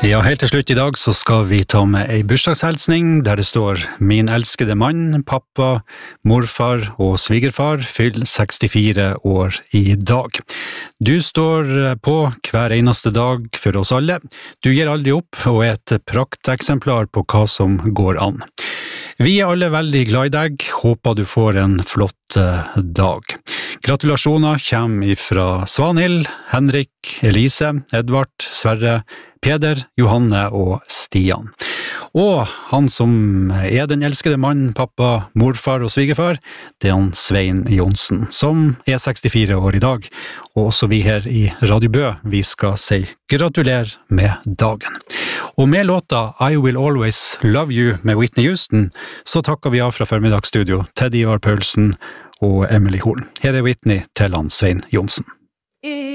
Ja, helt til slutt i dag så skal vi ta med ei bursdagshelsning der det står «Min elskede mann, pappa, morfar og svigerfar fyller 64 år i dag». Du står på hver eneste dag for oss alle. Du gir aldri opp og er et prakteksemplar på hva som går an. Vi er alle veldig glad i deg, håper du får en flott dag. Gratulasjoner kommer fra Svanhild, Henrik, Elise, Edvard, Sverre, Peder, Johanne og Stian. Og han som er den elskede mann, pappa, morfar og svigerfar, det er han Svein Jonsen, som er 64 år i dag. Og også vi her i Radio Bø, vi skal si gratulerer med dagen. Og med låta I Will Always Love You med Whitney Houston, så takker vi av fra formiddagsstudio Ted Ivar Paulsen og Emily Horn. Her er Whitney til han Svein Jonsen.